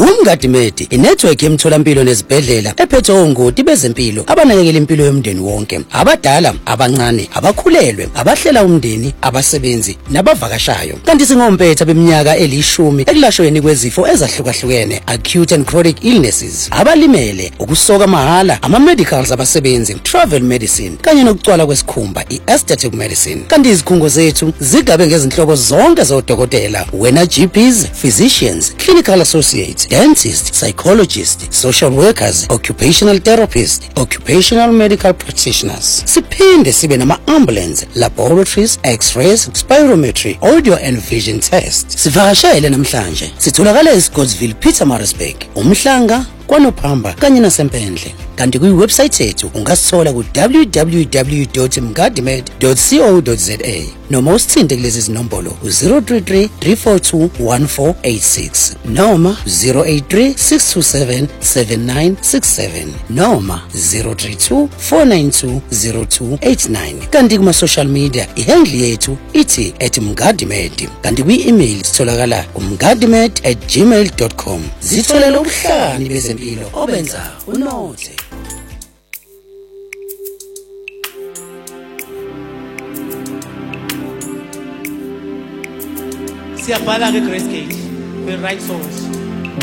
Umgadimedi inetwork yemtholampilo nezibhedlela ephethe ongoti bezempilo abanakekela impilo yomndeni wonke, abadala, abancane, abakhulelwe, abahlela umndeni, abasebenzi nabavakashayo. Kanti singompetha beminyaka elishumi ekulashweni kwezifo ezahlukahlukene, acute and chronic illnesses, abalimele, ukusoka mahala, ama-medicals abasebenzi, travel medicine kanye nokucwala kwesikhumba, i-aesthetic medicine. Kanti izikhungo zethu zigabe ngezinhlobo zonke zodokotela, wena GPs, physicians, clinical associates, dentists, psychologists, social workers, occupational therapists, occupational medical practitioners. Siphinde sibe nama-ambulance, laboratories, x-rays, spirometry, audio and vision tests. Sivakashele namhlanje. Sitholakala eScottsville, Pietermaritzburg, uMhlanga, KwaNophamba kanye naseMpendle. Kanti kwi-website yethu ungasithola ku www.mgadimed.co.za noma usithinte kulezi zinombolo 033 342 1486 noma 083 627 7967 noma 032 492 0289. Kanti kuma-social media ihandle yethu ithi @mgadimed. Kanti kwi-email sitholakala mgadimed@gmail.com. Zitholele ubuhlani bezempilo obenza unothe. Siyabhala ke Grace Gate, we write songs.